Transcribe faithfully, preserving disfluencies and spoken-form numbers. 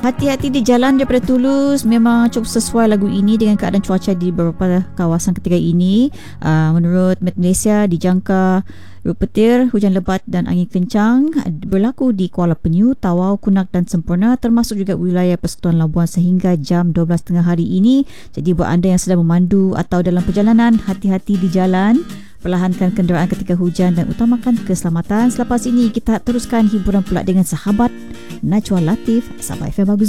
Hati-hati di jalan daripada Tulus. Memang cukup sesuai lagu ini dengan keadaan cuaca di beberapa kawasan ketika ini. Uh, menurut Met Malaysia, dijangka riuh petir, hujan lebat dan angin kencang berlaku di Kuala Penyu, Tawau, Kunak dan Semporna, termasuk juga wilayah Persekutuan Labuan sehingga jam dua belas tengah hari ini. Jadi buat anda yang sedang memandu atau dalam perjalanan, hati-hati di jalan. Perlahankan kenderaan ketika hujan dan utamakan keselamatan. Selepas ini kita teruskan hiburan pula dengan sahabat Najwa Latif. Sahabat F M Bagus.